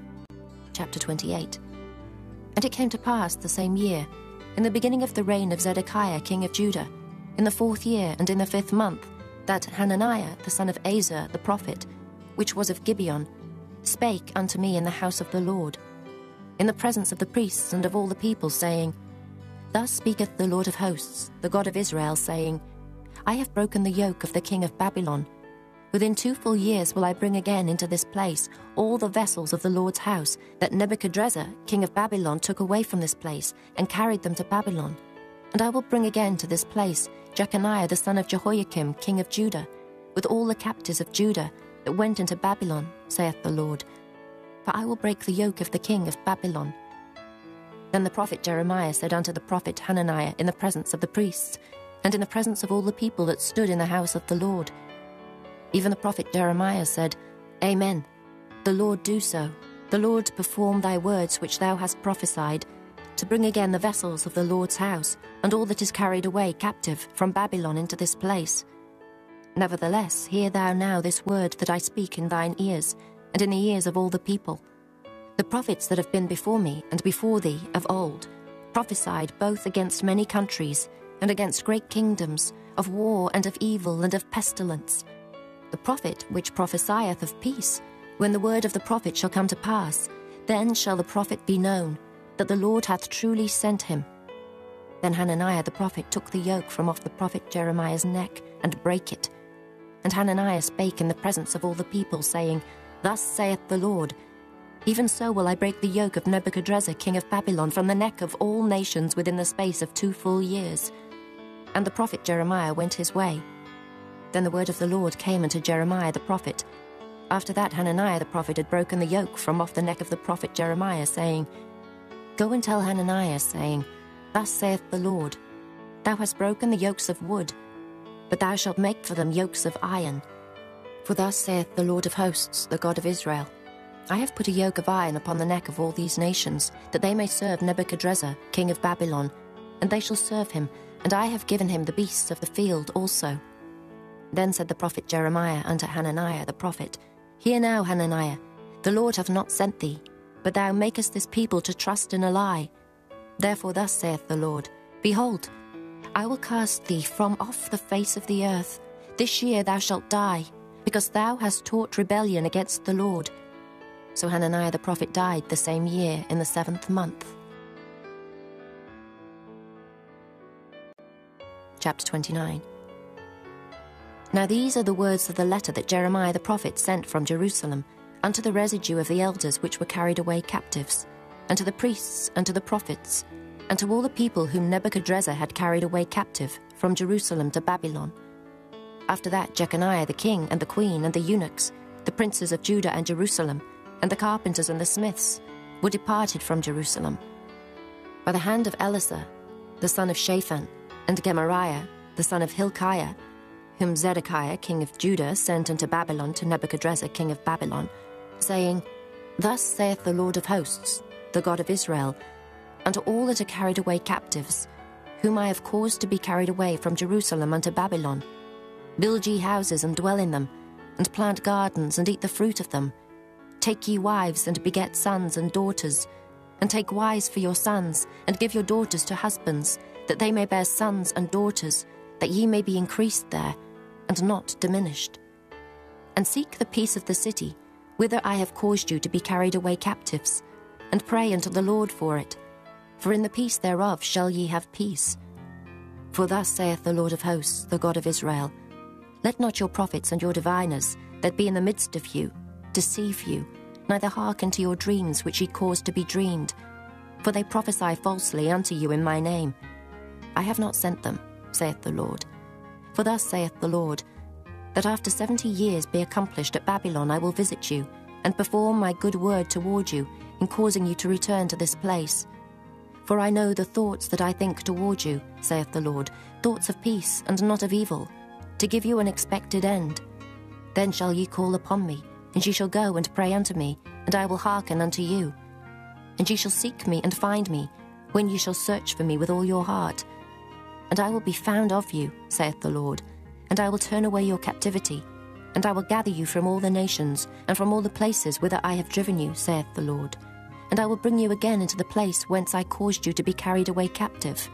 Chapter 28. And it came to pass the same year, in the beginning of the reign of Zedekiah king of Judah, in the 4th year and in the 5th month, that Hananiah the son of Asa the prophet, which was of Gibeon, spake unto me in the house of the Lord, in the presence of the priests and of all the people, saying, Thus speaketh the Lord of hosts, the God of Israel, saying, I have broken the yoke of the king of Babylon. Within 2 full years will I bring again into this place all the vessels of the Lord's house that Nebuchadrezzar, king of Babylon, took away from this place, and carried them to Babylon. And I will bring again to this place Jeconiah the son of Jehoiakim, king of Judah, with all the captives of Judah that went into Babylon, saith the Lord. For I will break the yoke of the king of Babylon. Then the prophet Jeremiah said unto the prophet Hananiah in the presence of the priests, and in the presence of all the people that stood in the house of the Lord. Even the prophet Jeremiah said, Amen, the Lord do so. The Lord perform thy words which thou hast prophesied, to bring again the vessels of the Lord's house, and all that is carried away captive from Babylon into this place. Nevertheless, hear thou now this word that I speak in thine ears, and in the ears of all the people. The prophets that have been before me and before thee of old prophesied both against many countries and against great kingdoms, of war and of evil and of pestilence. The prophet which prophesieth of peace, when the word of the prophet shall come to pass, then shall the prophet be known, that the Lord hath truly sent him. Then Hananiah the prophet took the yoke from off the prophet Jeremiah's neck, and brake it. And Hananiah spake in the presence of all the people, saying, Thus saith the Lord, Even so will I break the yoke of Nebuchadrezzar king of Babylon from the neck of all nations within the space of 2 full years. And the prophet Jeremiah went his way. Then the word of the Lord came unto Jeremiah the prophet. After that Hananiah the prophet had broken the yoke from off the neck of the prophet Jeremiah, saying, Go and tell Hananiah, saying, Thus saith the Lord, Thou hast broken the yokes of wood, but thou shalt make for them yokes of iron. For thus saith the Lord of hosts, the God of Israel, I have put a yoke of iron upon the neck of all these nations, that they may serve Nebuchadrezzar king of Babylon, and they shall serve him, and I have given him the beasts of the field also. Then said the prophet Jeremiah unto Hananiah the prophet, Hear now, Hananiah, the Lord hath not sent thee, but thou makest this people to trust in a lie. Therefore thus saith the Lord, Behold, I will cast thee from off the face of the earth. This year thou shalt die, because thou hast taught rebellion against the Lord. So Hananiah the prophet died the same year in the 7th month. Chapter 29. Now these are the words of the letter that Jeremiah the prophet sent from Jerusalem unto the residue of the elders which were carried away captives, and to the priests, and to the prophets, and to all the people whom Nebuchadrezzar had carried away captive from Jerusalem to Babylon. After that Jeconiah the king and the queen and the eunuchs, the princes of Judah and Jerusalem, and the carpenters and the smiths, were departed from Jerusalem. By the hand of Elasah, the son of Shaphan, and Gemariah, the son of Hilkiah, whom Zedekiah king of Judah sent unto Babylon to Nebuchadrezzar king of Babylon, saying, Thus saith the Lord of hosts, the God of Israel, unto all that are carried away captives, whom I have caused to be carried away from Jerusalem unto Babylon, Build ye houses and dwell in them, and plant gardens and eat the fruit of them. Take ye wives and beget sons and daughters, and take wives for your sons, and give your daughters to husbands, that they may bear sons and daughters, that ye may be increased there, and not diminished. And seek the peace of the city, whither I have caused you to be carried away captives, and pray unto the Lord for it, for in the peace thereof shall ye have peace. For thus saith the Lord of hosts, the God of Israel, Let not your prophets and your diviners, that be in the midst of you, deceive you, neither hearken to your dreams which ye cause to be dreamed, for they prophesy falsely unto you in my name. I have not sent them, saith the Lord. For thus saith the Lord, that after 70 years be accomplished at Babylon I will visit you, and perform my good word toward you, in causing you to return to this place. For I know the thoughts that I think toward you, saith the Lord, thoughts of peace and not of evil, to give you an expected end. Then shall ye call upon me, and ye shall go and pray unto me, and I will hearken unto you. And ye shall seek me and find me, when ye shall search for me with all your heart. And I will be found of you, saith the Lord, and I will turn away your captivity, and I will gather you from all the nations, and from all the places whither I have driven you, saith the Lord. And I will bring you again into the place whence I caused you to be carried away captive.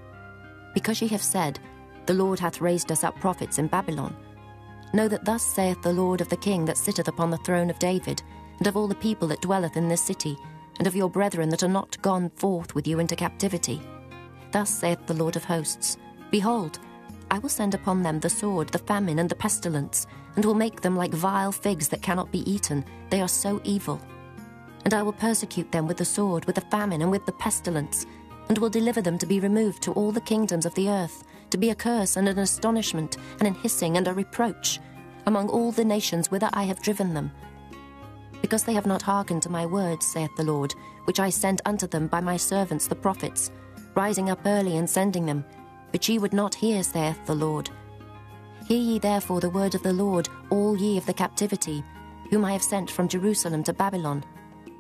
Because ye have said, The Lord hath raised us up prophets in Babylon, know that thus saith the Lord of the king that sitteth upon the throne of David, and of all the people that dwelleth in this city, and of your brethren that are not gone forth with you into captivity. Thus saith the Lord of hosts, Behold, I will send upon them the sword, the famine, and the pestilence, and will make them like vile figs that cannot be eaten. They are so evil. And I will persecute them with the sword, with the famine, and with the pestilence, and will deliver them to be removed to all the kingdoms of the earth, to be a curse and an astonishment, and an hissing and a reproach, among all the nations whither I have driven them. Because they have not hearkened to my words, saith the Lord, which I sent unto them by my servants the prophets, rising up early and sending them, but ye would not hear, saith the Lord. Hear ye therefore the word of the Lord, all ye of the captivity, whom I have sent from Jerusalem to Babylon.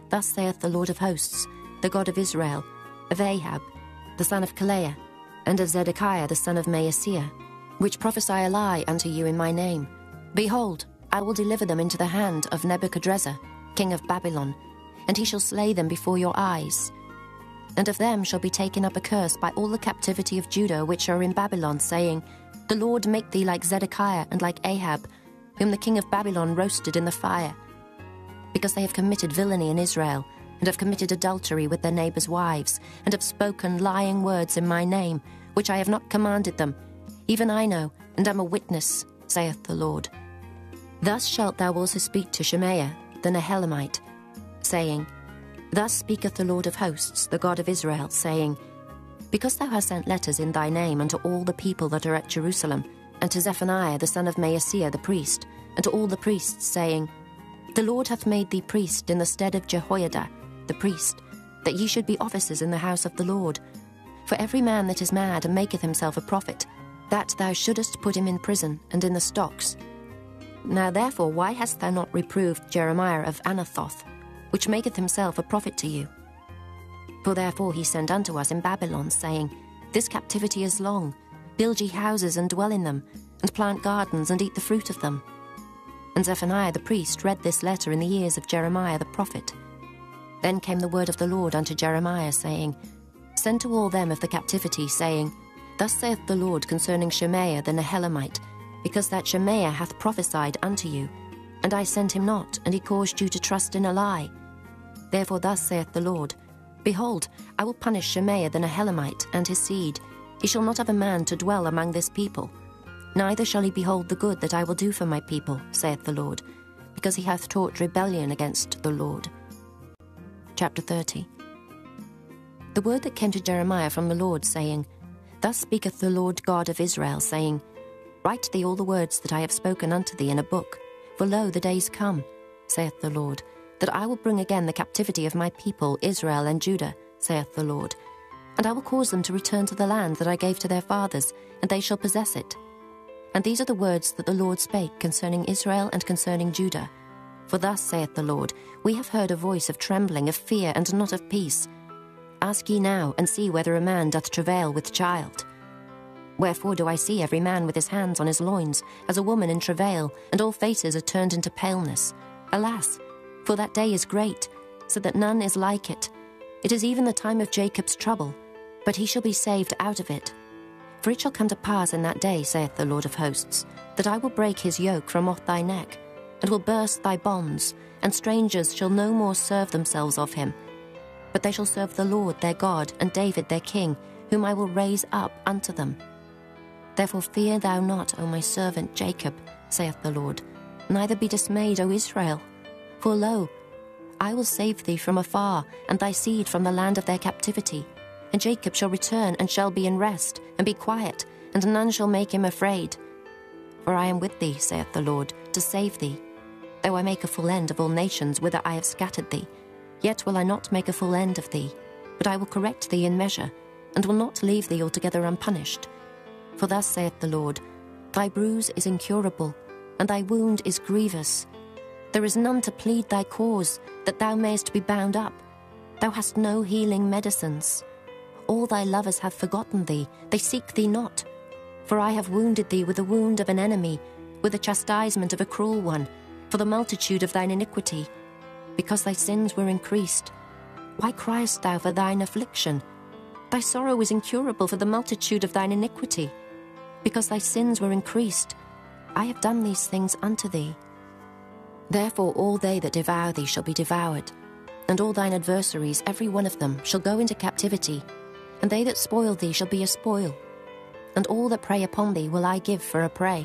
Thus saith the Lord of hosts, the God of Israel, of Ahab, the son of Kaleah, and of Zedekiah the son of Maaseiah, which prophesy a lie unto you in my name. Behold, I will deliver them into the hand of Nebuchadrezzar, king of Babylon, and he shall slay them before your eyes. And of them shall be taken up a curse by all the captivity of Judah which are in Babylon, saying, The Lord make thee like Zedekiah and like Ahab, whom the king of Babylon roasted in the fire. Because they have committed villainy in Israel, and have committed adultery with their neighbours' wives, and have spoken lying words in my name, which I have not commanded them, even I know, and am a witness, saith the Lord. Thus shalt thou also speak to Shemaiah the Nehelamite, saying, Thus speaketh the Lord of hosts, the God of Israel, saying, Because thou hast sent letters in thy name unto all the people that are at Jerusalem, and to Zephaniah the son of Maaseiah the priest, and to all the priests, saying, The Lord hath made thee priest in the stead of Jehoiada the priest, that ye should be officers in the house of the Lord. For every man that is mad and maketh himself a prophet, that thou shouldest put him in prison and in the stocks. Now therefore why hast thou not reproved Jeremiah of Anathoth, which maketh himself a prophet to you? For therefore he sent unto us in Babylon, saying, This captivity is long. Build ye houses and dwell in them, and plant gardens and eat the fruit of them. And Zephaniah the priest read this letter in the ears of Jeremiah the prophet. Then came the word of the Lord unto Jeremiah, saying, Send to all them of the captivity, saying, Thus saith the Lord concerning Shemaiah the Nehelamite, because that Shemaiah hath prophesied unto you, and I sent him not, and he caused you to trust in a lie. Therefore thus saith the Lord, Behold, I will punish Shemaiah the Nehelamite and his seed. He shall not have a man to dwell among this people, neither shall he behold the good that I will do for my people, saith the Lord, because he hath taught rebellion against the Lord. Chapter 30. The word that came to Jeremiah from the Lord, saying, Thus speaketh the Lord God of Israel, saying, Write thee all the words that I have spoken unto thee in a book, for lo, the days come, saith the Lord, that I will bring again the captivity of my people Israel and Judah, saith the Lord, and I will cause them to return to the land that I gave to their fathers, and they shall possess it. And these are the words that the Lord spake concerning Israel and concerning Judah. For thus saith the Lord, We have heard a voice of trembling, of fear, and not of peace. Ask ye now, and see whether a man doth travail with child. Wherefore do I see every man with his hands on his loins, as a woman in travail, and all faces are turned into paleness? Alas, for that day is great, so that none is like it. It is even the time of Jacob's trouble, but he shall be saved out of it. For it shall come to pass in that day, saith the Lord of hosts, that I will break his yoke from off thy neck, and will burst thy bonds, and strangers shall no more serve themselves of him. But they shall serve the Lord their God, and David their king, whom I will raise up unto them. Therefore fear thou not, O my servant Jacob, saith the Lord, neither be dismayed, O Israel. For lo, I will save thee from afar, and thy seed from the land of their captivity. And Jacob shall return, and shall be in rest, and be quiet, and none shall make him afraid. For I am with thee, saith the Lord, to save thee. Though I make a full end of all nations whither I have scattered thee, yet will I not make a full end of thee, but I will correct thee in measure, and will not leave thee altogether unpunished. For thus saith the Lord, Thy bruise is incurable, and thy wound is grievous. There is none to plead thy cause, that thou mayest be bound up. Thou hast no healing medicines. All thy lovers have forgotten thee, they seek thee not. For I have wounded thee with the wound of an enemy, with the chastisement of a cruel one, for the multitude of thine iniquity, because thy sins were increased. Why criest thou for thine affliction? Thy sorrow is incurable for the multitude of thine iniquity, because thy sins were increased. I have done these things unto thee. Therefore all they that devour thee shall be devoured, and all thine adversaries, every one of them, shall go into captivity, and they that spoil thee shall be a spoil, and all that prey upon thee will I give for a prey.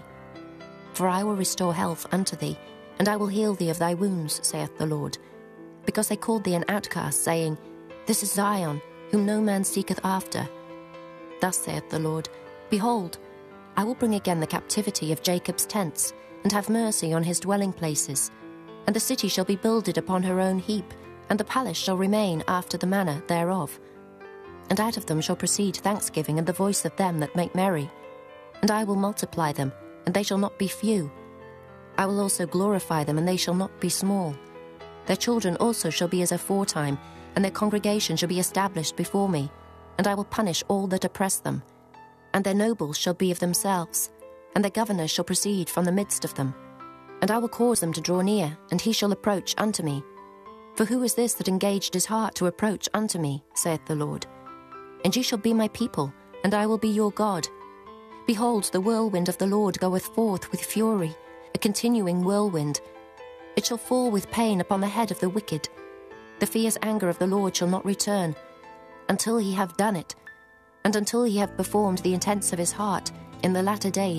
For I will restore health unto thee, and I will heal thee of thy wounds, saith the Lord. Because they called thee an outcast, saying, This is Zion, whom no man seeketh after. Thus saith the Lord, Behold, I will bring again the captivity of Jacob's tents, and have mercy on his dwelling places. And the city shall be builded upon her own heap, and the palace shall remain after the manner thereof. And out of them shall proceed thanksgiving and the voice of them that make merry. And I will multiply them, and they shall not be few. I will also glorify them, and they shall not be small. Their children also shall be as aforetime, and their congregation shall be established before me, and I will punish all that oppress them. And their nobles shall be of themselves, and their governors shall proceed from the midst of them. And I will cause them to draw near, and he shall approach unto me. For who is this that engaged his heart to approach unto me, saith the Lord? And ye shall be my people, and I will be your God. Behold, the whirlwind of the Lord goeth forth with fury, a continuing whirlwind. It shall fall with pain upon the head of the wicked. The fierce anger of the Lord shall not return, until he have done it, and until he have performed the intents of his heart in the latter days.